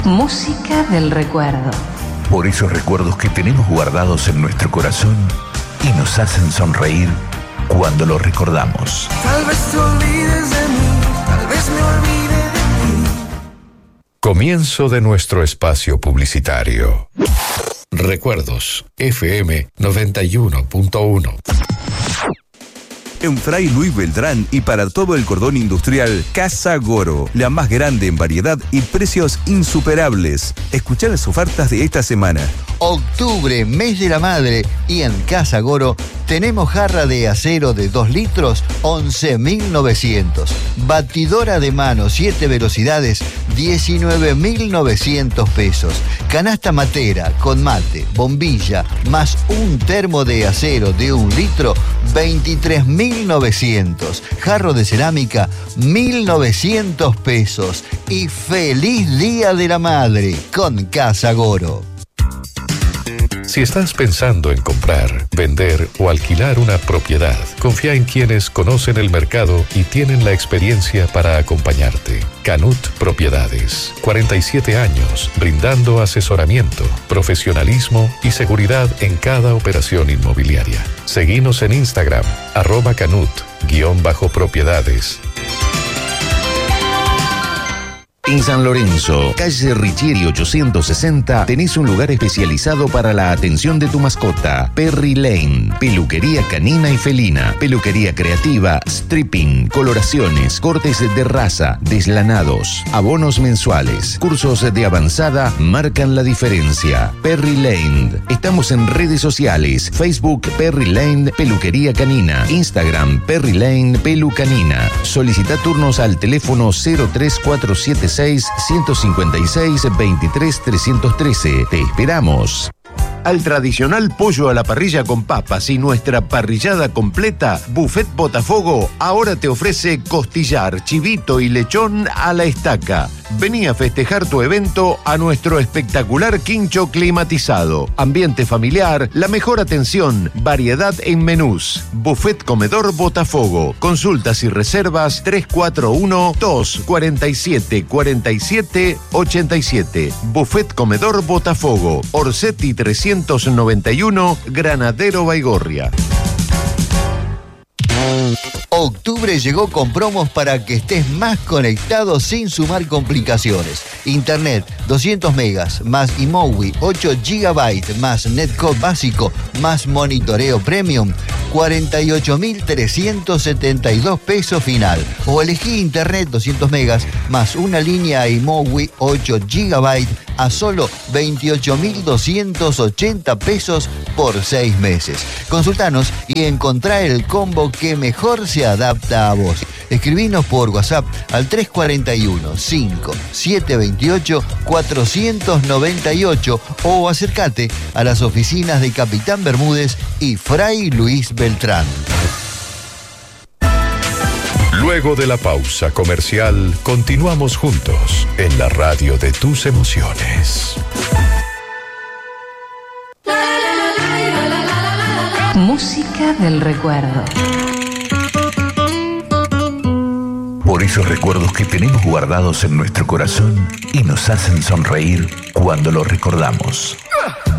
Música del recuerdo. Por esos recuerdos que tenemos guardados en nuestro corazón y nos hacen sonreír cuando los recordamos. Tal vez te olvides de mí, tal vez me olvide de ti. Comienzo de nuestro espacio publicitario. Recuerdos, FM 91.1. En Fray Luis Beltrán y para todo el cordón industrial, Casa Goro, la más grande en variedad y precios insuperables. Escuchá las ofertas de esta semana. Octubre, mes de la madre, y en Casa Goro tenemos jarra de acero de 2 litros, 11.900. Batidora de mano 7 velocidades, 19.900 pesos. Canasta matera con mate, bombilla, más un termo de acero de 1 litro, 23.900. Jarro de cerámica, 1.900 pesos. Y feliz Día de la Madre con Casa Goro. Si estás pensando en comprar, vender o alquilar una propiedad, confía en quienes conocen el mercado y tienen la experiencia para acompañarte. Canut Propiedades. 47 años brindando asesoramiento, profesionalismo y seguridad en cada operación inmobiliaria. Seguinos en Instagram, @Canut_propiedades. En San Lorenzo, calle Richieri 860, tenés un lugar especializado para la atención de tu mascota. Perry Lane, peluquería canina y felina, peluquería creativa, stripping, coloraciones, cortes de raza, deslanados, abonos mensuales, cursos de avanzada marcan la diferencia. Perry Lane. Estamos en redes sociales, Facebook Perry Lane Peluquería Canina, Instagram Perry Lane Pelucanina. Solicita turnos al teléfono 03476 156 23 313. Te esperamos. Al tradicional pollo a la parrilla con papas y nuestra parrillada completa, Buffet Botafogo ahora te ofrece costillar, chivito y lechón a la estaca. Vení a festejar tu evento a nuestro espectacular quincho climatizado. Ambiente familiar, la mejor atención, variedad en menús. Buffet Comedor Botafogo. Consultas y reservas 341-247-4787. Buffet Comedor Botafogo. Orsetti 391, Granadero Baigorria. Octubre llegó con promos para que estés más conectado sin sumar complicaciones. Internet 200 megas más iMowi 8 GB más Netcode básico más monitoreo premium, 48.372 pesos final. O elegí Internet 200 megas más una línea iMowi 8 GB a solo 28.280 pesos por 6 meses. Consultanos y encontrá el combo que mejor se adapta a vos. Escribinos por WhatsApp al 341-5728-498 o acércate a las oficinas de Capitán Bermúdez y Fray Luis Beltrán. Luego de la pausa comercial, continuamos juntos en la radio de tus emociones. Música del recuerdo. Por esos recuerdos que tenemos guardados en nuestro corazón y nos hacen sonreír cuando los recordamos.